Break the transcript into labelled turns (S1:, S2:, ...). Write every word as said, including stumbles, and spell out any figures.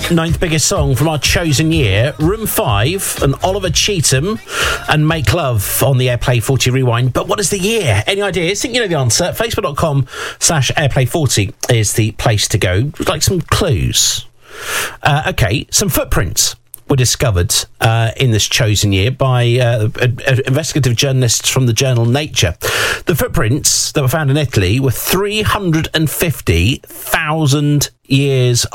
S1: ninth biggest song from our chosen year, Room five and Oliver Cheetham and Make Love on the Airplay forty Rewind. But what is the year? Any ideas? Think you know the answer. Facebook.com slash Airplay40 is the place to go. Would like some clues? Uh, okay, some footprints were discovered uh, in this chosen year by uh, a, a investigative journalists from the journal Nature. The footprints that were found in Italy were three hundred fifty thousand years